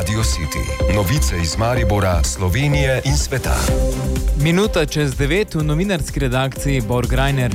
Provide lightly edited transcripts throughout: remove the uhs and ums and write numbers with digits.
Radio City. Novice iz Maribora, Slovenije in sveta. Minuta čez 9 v novinarski redakciji Bor Grajner.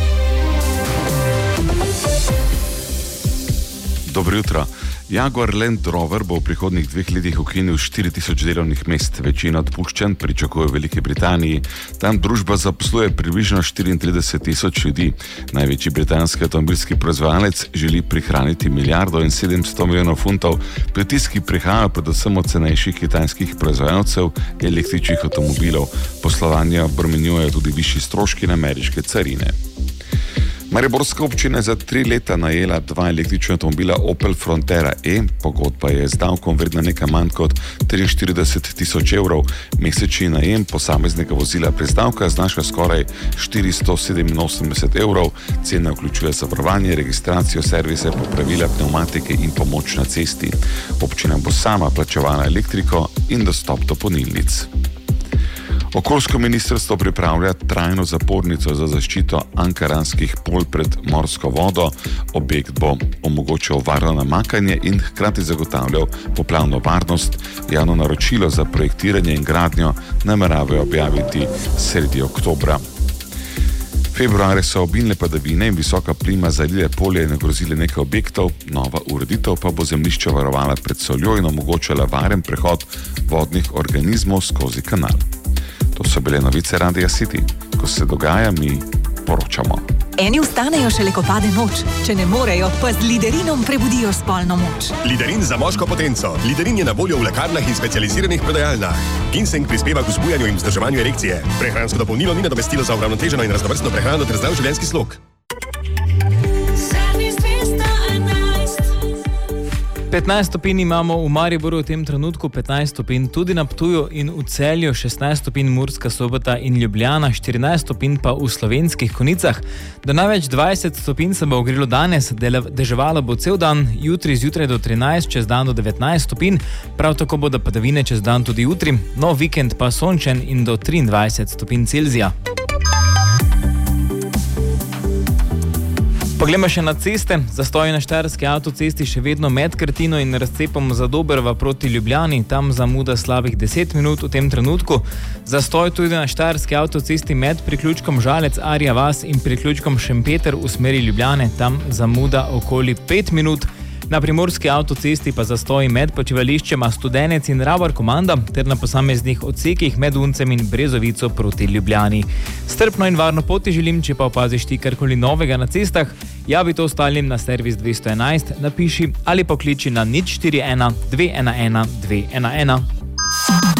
Dobro jutro. Jaguar Land Rover bo v prihodnjih 2 letih ukinil 4000 delovnih mest. Večina odpuščanj pričakuje v Veliki Britaniji. Tam družba zaposluje približno 34 000 ljudi. Največji britanski avtomobilski proizvajalec želi prihraniti 1,7 milijarde funtov. Pritiski prihajajo predvsem od cenejših kitajskih proizvajalcev električnih avtomobilov. Poslovanje obremenjujejo tudi višji stroški na ameriške carine. Mariborska občina je za 3 leta najela 2 električna avtomobila Opel Frontera E. Pogodba je z davkom vredna nekaj manj kot 43 000 evrov. Mesečni najem posameznega vozila brez davka znaša skoraj 487 evrov. Cena vključuje zavarovanje, registracijo, servise, popravila pnevmatike in pomoč na cesti. Občina bo sama plačevala elektriko in dostop do polnilnic. Okoljsko ministrstvo pripravlja trajno zapornico za zaščito ankaranskih polj pred morsko vodo. Objekt bo omogočal varno namakanje in hkrati zagotavljal poplavno varnost. Javno naročilo za projektiranje in gradnjo nameravajo objaviti sredi oktobra. Februarja so obilne padavine in visoka plima zalile polje in ogrozile nekaj objektov. Nova ureditev pa bo zemljišče varovala pred soljo in omogočala varen prehod vodnih organizmov skozi kanal. To so bile novice Radia City. Ko se dogaja, mi poročamo. Eni vstanejo šele, ko pade noč. Če ne morejo, pa z Liderinom prebudijo spolno moč. Liderin za moško potenco. Liderin je na voljo v lekarnah in specializiranih prodajalnah. Ginseng prispeva k vzbujanju in vzdrževanju erekcije. Prehransko dopolnilo ni nadomestilo za uravnoteženo in raznovrstno prehrano ter zdrav življenjski slog. 15 stopinj imamo v Mariboru v tem trenutku, 15 stopinj tudi na Ptuju in v Celju, 16 stopinj Murska Sobota in Ljubljana, 14 stopinj pa v Slovenskih Konjicah. Do največ 20 stopinj se bo ogrelo danes, deževalo bo cel dan, jutri zjutraj do 13, čez dan do 19 stopinj, prav tako bodo padavine čez dan tudi jutri, nov vikend pa sončen in do 23 stopinj Celzija. Poglejmo še na ceste. Zastoji na štajerski avtocesti še vedno med Krtino in razcepom Zadobrva proti Ljubljani. Tam zamuda slabih 10 minut v tem trenutku. Zastoj tudi na štajerski avtocesti med priključkom Žalec Arja Vas in priključkom Šempeter v smeri Ljubljane. Tam zamuda okoli 5 minut. Na primorski avtocesti pa zastoji med počivališčema Studenec in Rabar Komanda ter na posameznih odsekih med Uncem in Brezovico proti Ljubljani. Strpno in varno poti želim, če pa opaziš ti karkoli novega na cestah, javi to ostalim na servis 211, napiši ali pokliči na 041 211 211.